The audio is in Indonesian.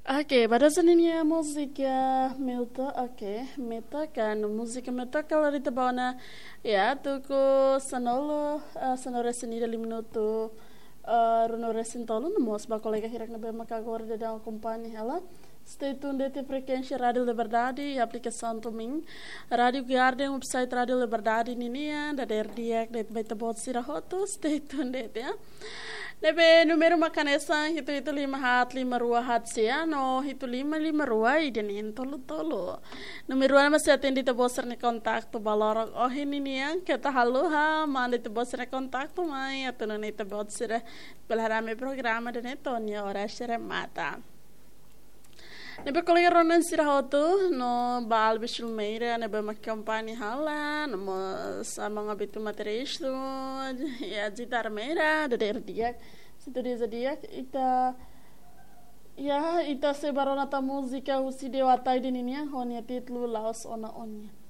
Oke, pada seninya musika meta, meta kan musika meta kalau di tabana ya tuku sanolo sanore seni dali minuto runore sintolo no mos ba kolega hirak na be makagora de da kompani hala. Stay tuned de frequência Rádio Liberdade e aplicação Tomim. Rádio Garden, website Rádio Liberdade ninia, da derdiak, da baita bot sirahoto, stay tuned ya. Nebe numero makanesa itu lima rua hat sia no itu lima rua idenin tolo. Numero ana masih atendi te boser ne kontak tu balorok oh ini nia kita halu ha mande te boser ne kontak tu mai atau ne te boser belarame programa de netonia ora sere mata. Nebe kolega ronan sirahoto no bal bisulmeira nebe makampani hala no sama ngabitu materi isto ya gitar meira da dia situ dia ita se barona ta música o se deu atai de ninia honia titlu laos ona onia